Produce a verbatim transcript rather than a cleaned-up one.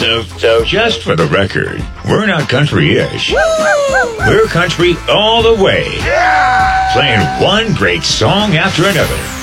So, so just for the record, we're not country-ish. We're country all the way. Yeah! Playing one great song after another.